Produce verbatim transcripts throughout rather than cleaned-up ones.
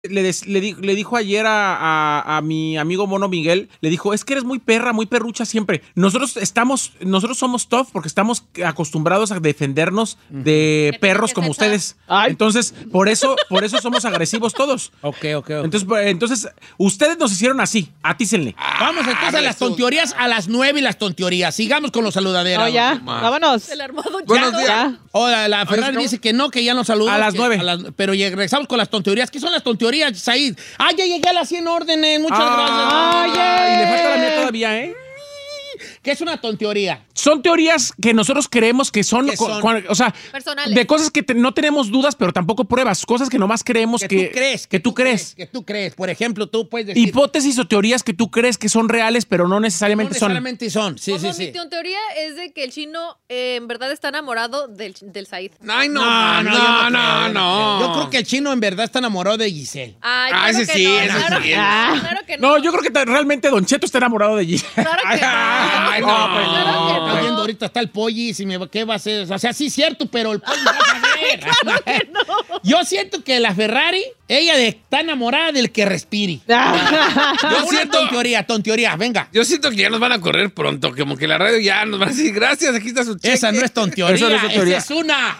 Le, des, le, di, le dijo ayer a, a, a mi amigo Mono Miguel, le dijo, es que eres muy perra, muy perrucha siempre. Nosotros estamos, nosotros somos tough porque estamos acostumbrados a defendernos de perros como ustedes. Ay. Entonces, por eso, por eso somos agresivos todos. Ok, ok, ok. Entonces, entonces, ustedes nos hicieron así, atícenle. Ah, Vamos entonces a las tonteorías a las nueve y las tonteorías. Sigamos con los saludaderos. No, ya, vámonos. Se le armó Don Buenos días. días. Hola, la Ferrari dice que no, que ya nos saludó. A las nueve. Pero regresamos con las tonteorías. ¿Qué son las tonteorías, Said? Ah, ya llegué a las cien órdenes. Muchas ah, gracias. Ay, y le falta la mía todavía, ¿eh? ¿Qué es una tonteoría? Son teorías que nosotros creemos que son, ¿Qué son? Con, o sea, personales. De cosas que te, no tenemos dudas, pero tampoco pruebas. Cosas que nomás creemos que, que, tú crees, que, que tú tú crees. Que tú crees. Por ejemplo, tú puedes decir... Hipótesis o teorías que tú crees que son reales, pero no necesariamente, no necesariamente son. Sí, Como sí, mi sí. teoría es de que el chino eh, en verdad está enamorado del, del Said. Ay, no, No, no, no, yo no, no, no. Yo creo que el chino en verdad está enamorado de Giselle. Ay, Ah, claro ese que sí, no, ese claro sí. que no, claro que no. No, yo creo que ta- realmente Don Cheto está enamorado de G. Claro que no. Ay, no, Claro que no. Está viendo ahorita está el pollis y me, ¿qué va a hacer? O sea, sí es cierto, pero el pollis va a saber. Yo siento que la Ferrari, ella de- está enamorada del que respire. Yo Yo siento... siento- Tonteoría, tonteoría, venga. Yo siento que ya nos van a correr pronto, como que la radio ya nos va a decir, gracias, aquí está su cheque. Esa no es tonteoría, Eso no es tonteoría. esa es una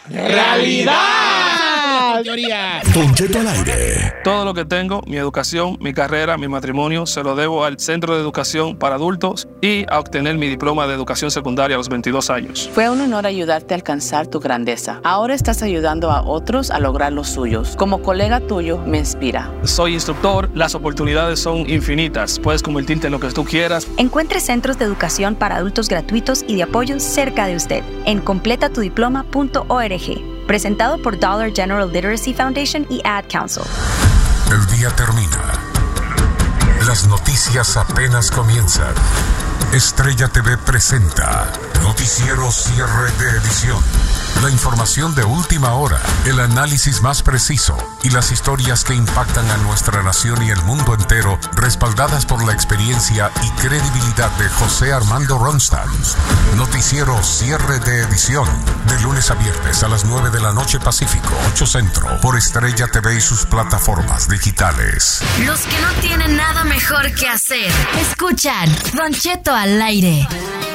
realidad. Tonteoría. Don Cheto al aire. Todo lo que tengo, mi educación, mi carrera, mi matrimonio, se lo debo al Centro de Educación para Adultos y a obtener mi diploma de educación secundaria a los veintidós años. Fue un honor ayudarte a alcanzar tu grandeza. Ahora estás ayudando a otros a lograr los suyos. Como colega tuyo, me inspira. Soy instructor, las oportunidades son infinitas. Puedes convertirte en lo que tú quieras. Encuentre centros de educación para adultos gratuitos y de apoyo cerca de usted en completa tu diploma punto org. Presentado por Dollar General Literacy Foundation y Ad Council. El día termina. Las noticias apenas comienzan. Estrella T V presenta Noticiero Cierre de Edición. La información de última hora, el análisis más preciso y las historias que impactan a nuestra nación y el mundo entero, respaldadas por la experiencia y credibilidad de José Armando Ronstadt. Noticiero Cierre de Edición, de lunes a viernes a las nueve de la noche Pacífico, ocho Centro, por Estrella T V y sus plataformas digitales. Los que no tienen nada mejor que hacer, escuchan Don Cheto al aire.